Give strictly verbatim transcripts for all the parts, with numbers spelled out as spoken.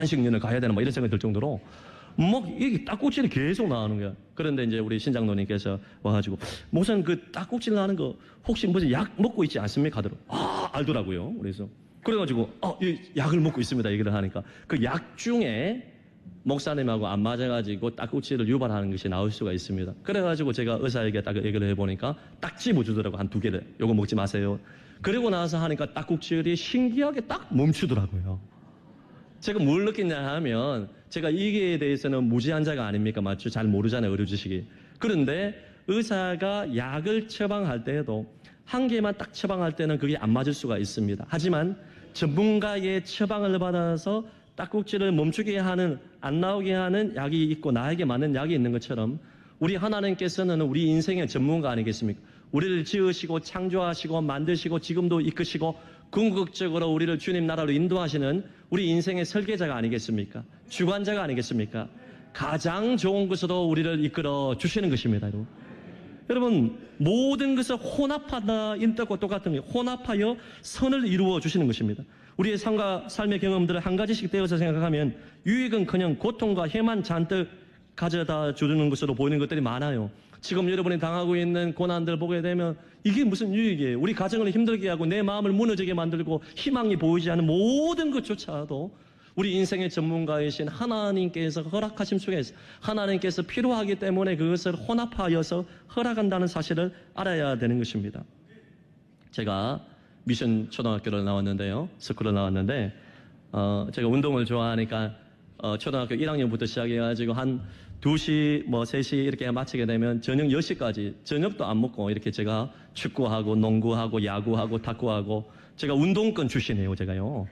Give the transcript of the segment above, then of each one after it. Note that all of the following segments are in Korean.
안식년을 가야 되나 뭐 이런 생각이 들 정도로 막 이게 딱꼭질이 계속 나오는 거야. 그런데 이제 우리 신장로님께서 와가지고 목사님 그 딱꼭질 나는 거 혹시 무슨 약 먹고 있지 않습니까? 하더라고. 아 알더라고요. 그래서 그래가지고 어, 이 약을 먹고 있습니다. 얘기를 하니까 그 약 중에 목사님하고 안 맞아가지고 딱꼭질을 유발하는 것이 나올 수가 있습니다. 그래가지고 제가 의사에게 딱 얘기를 해보니까 딱 집어주더라고. 한 두 개를. 요거 먹지 마세요. 그리고 나서 하니까 딱꼭질이 신기하게 딱 멈추더라고요. 제가 뭘 느꼈냐 하면 제가 이게 대해서는 무지한자가 아닙니까? 맞죠? 잘 모르잖아요. 의료 지식이. 그런데 의사가 약을 처방할 때에도 한 개만 딱 처방할 때는 그게 안 맞을 수가 있습니다. 하지만 전문가의 처방을 받아서 딱꼭질을 멈추게 하는, 안 나오게 하는 약이 있고 나에게 맞는 약이 있는 것처럼 우리 하나님께서는 우리 인생의 전문가 아니겠습니까? 우리를 지으시고 창조하시고 만드시고 지금도 이끄시고 궁극적으로 우리를 주님 나라로 인도하시는 우리 인생의 설계자가 아니겠습니까? 주관자가 아니겠습니까? 가장 좋은 것으로 우리를 이끌어 주시는 것입니다. 여러분, 여러분 모든 것을 혼합하다 인뜻과 똑같은 거예요. 혼합하여 선을 이루어 주시는 것입니다. 우리의 삶과 삶의 경험들을 한 가지씩 떼어서 생각하면 유익은 그냥 고통과 해만 잔뜩 가져다 주는 것으로 보이는 것들이 많아요. 지금 여러분이 당하고 있는 고난들 보게 되면 이게 무슨 유익이에요? 우리 가정을 힘들게 하고 내 마음을 무너지게 만들고 희망이 보이지 않는 모든 것조차도 우리 인생의 전문가이신 하나님께서 허락하심 속에서 하나님께서 필요하기 때문에 그것을 혼합하여서 허락한다는 사실을 알아야 되는 것입니다. 제가 미션 초등학교를 나왔는데요. 스쿨을 나왔는데 어, 제가 운동을 좋아하니까 어, 초등학교 일 학년부터 시작해가지고 한 두 시, 뭐 세 시 이렇게 마치게 되면 저녁 열 시까지 저녁도 안 먹고 이렇게 제가 축구하고 농구하고 야구하고 탁구하고 제가 운동권 출신이에요, 제가요.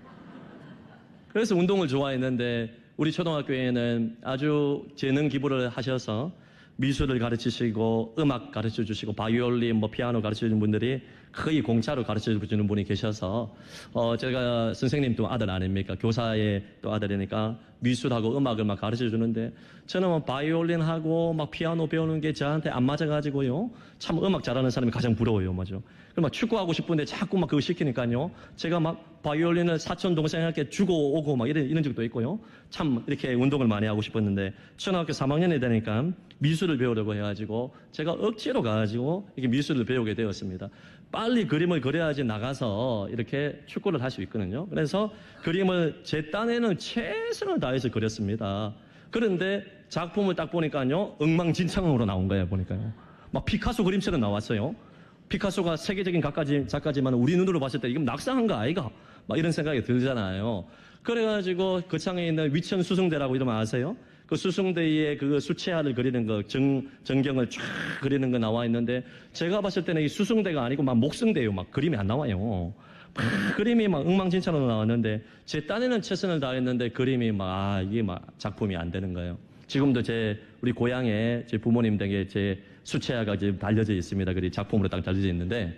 그래서 운동을 좋아했는데 우리 초등학교에는 아주 재능 기부를 하셔서 미술을 가르치시고 음악 가르쳐 주시고 바이올린, 뭐 피아노 가르쳐 주는 분들이 거의 공짜로 가르쳐 주는 분이 계셔서 어 제가 선생님 또 아들 아닙니까? 교사의 또 아들이니까 미술하고 음악을 막 가르쳐 주는데 저는 뭐 바이올린하고 막 피아노 배우는 게 저한테 안 맞아가지고요. 참 음악 잘하는 사람이 가장 부러워요, 맞죠? 그럼 막 축구하고 싶은데 자꾸 막 그거 시키니까요. 제가 막 바이올린을 사촌 동생에게 주고 오고 막 이런, 이런 적도 있고요. 참 이렇게 운동을 많이 하고 싶었는데 초등학교 삼 학년이 되니까 미술을 배우려고 해가지고 제가 억지로 가가지고 이렇게 미술을 배우게 되었습니다. 빨리 그림을 그려야지 나가서 이렇게 축구를 할 수 있거든요. 그래서 그림을 제 딴에는 최선을 다해서 그렸습니다. 그런데 작품을 딱 보니까요, 엉망진창으로 나온 거예요, 보니까요. 막 피카소 그림처럼 나왔어요. 피카소가 세계적인 작가지, 작가지만 우리 눈으로 봤을 때 이건 낙상한 거 아이가? 막 이런 생각이 들잖아요. 그래가지고 그 창에 있는 위천 수승대라고 이러면 아세요? 그 수승대의 그 수채화를 그리는 거, 정, 전경을 쫙 그리는 거 나와 있는데 제가 봤을 때는 이 수승대가 아니고 막 목승대예요. 막 그림이 안 나와요. 막 그림이 막 엉망진창으로 나왔는데 제 딴에는 최선을 다했는데 그림이 막, 아, 이게 막 작품이 안 되는 거예요. 지금도 제 우리 고향에 제 부모님 댁에 제 수채화가 지금 달려져 있습니다. 그리 작품으로 딱 달려져 있는데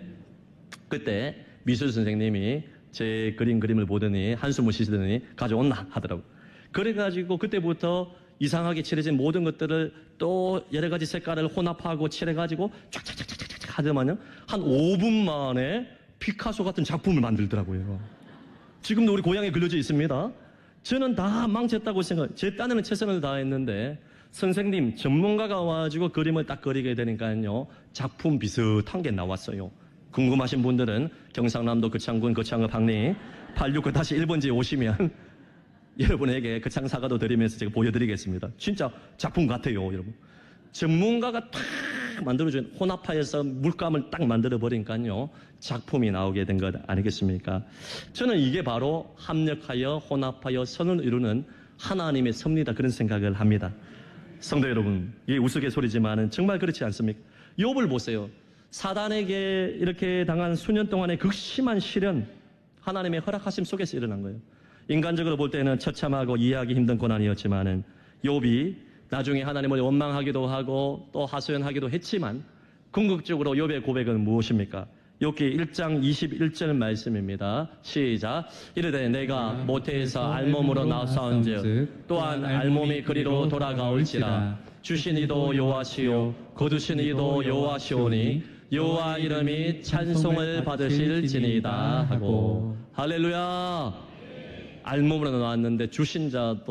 그때 미술 선생님이 제 그림 그림을 보더니 한숨을 쉬시더니 가져온나 하더라고요. 그래가지고 그때부터 이상하게 칠해진 모든 것들을 또 여러 가지 색깔을 혼합하고 칠해가지고 쫙쫙쫙쫙쫙 하더만요. 한 오 분 만에 피카소 같은 작품을 만들더라고요. 지금도 우리 고향에 그려져 있습니다. 저는 다 망쳤다고 생각, 제 딴에는 최선을 다했는데 선생님, 전문가가 와가지고 그림을 딱 그리게 되니까요. 작품 비슷한 게 나왔어요. 궁금하신 분들은 경상남도 거창군 거창읍 항리 팔육구 일 번지에 오시면 여러분에게 거창 사과도 드리면서 제가 보여드리겠습니다. 진짜 작품 같아요, 여러분. 전문가가 탁 만들어준 혼합하여서 물감을 딱 만들어버리니까요. 작품이 나오게 된 것 아니겠습니까? 저는 이게 바로 합력하여 혼합하여 선을 이루는 하나님의 섭리다 그런 생각을 합니다. 성도 여러분, 이게 우스갯소리지만은 정말 그렇지 않습니까? 욥을 보세요. 사단에게 이렇게 당한 수년 동안의 극심한 시련, 하나님의 허락하심 속에서 일어난 거예요. 인간적으로 볼 때는 처참하고 이해하기 힘든 고난이었지만은 욥이 나중에 하나님을 원망하기도 하고 또 하소연하기도 했지만 궁극적으로 욥의 고백은 무엇입니까? 욥기 일 장 이십일 절 말씀입니다. 시작. 이르되 내가 모태에서 알몸으로 나사온즉 또한 알몸이 그리로 돌아가올지라. 주신 이도 여호와시요 거두신 이도 여호와시오니 여호와 이름이 찬송을 받으실지니이다 하고. 할렐루야. 알몸으로 나왔는데 주신 자도